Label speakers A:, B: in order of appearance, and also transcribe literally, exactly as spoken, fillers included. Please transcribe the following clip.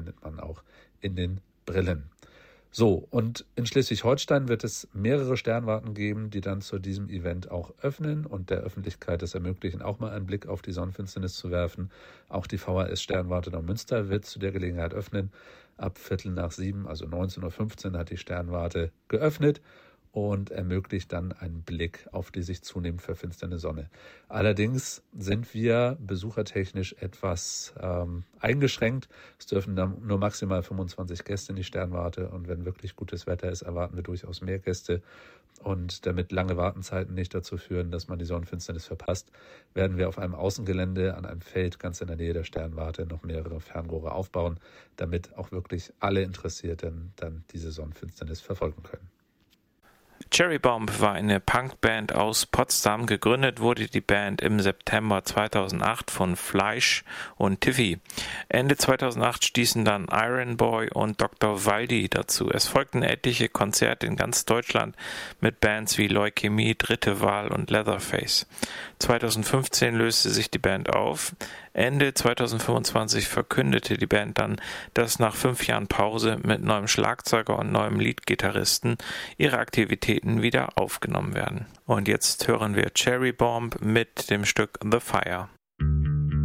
A: findet man auch in den Brillen. So, und in Schleswig-Holstein wird es mehrere Sternwarten geben, die dann zu diesem Event auch öffnen und der Öffentlichkeit es ermöglichen, auch mal einen Blick auf die Sonnenfinsternis zu werfen. Auch die V H S-Sternwarte Neumünster wird zu der Gelegenheit öffnen. Ab Viertel nach sieben, also neunzehn Uhr fünfzehn, hat die Sternwarte geöffnet und ermöglicht dann einen Blick auf die sich zunehmend verfinsternde Sonne. Allerdings sind wir besuchertechnisch etwas ähm, eingeschränkt. Es dürfen dann nur maximal fünfundzwanzig Gäste in die Sternwarte und wenn wirklich gutes Wetter ist, erwarten wir durchaus mehr Gäste. Und damit lange Wartenzeiten nicht dazu führen, dass man die Sonnenfinsternis verpasst, werden wir auf einem Außengelände an einem Feld ganz in der Nähe der Sternwarte noch mehrere Fernrohre aufbauen, damit auch wirklich alle Interessierten dann diese Sonnenfinsternis verfolgen können.
B: Cherry Bomb war eine Punkband aus Potsdam. Gegründet wurde die Band im September zweitausendacht von Fleisch und Tiffy. Ende zweitausendacht stießen dann Iron Boy und Doktor Waldi dazu. Es folgten etliche Konzerte in ganz Deutschland mit Bands wie Leukämie, Dritte Wahl und Leatherface. zweitausendfünfzehn löste sich die Band auf. Ende zweitausendfünfundzwanzig verkündete die Band dann, dass nach fünf Jahren Pause mit neuem Schlagzeuger und neuem Leadgitarristen ihre Aktivitäten wieder aufgenommen werden. Und jetzt hören wir Cherry Bomb mit dem Stück The Fire.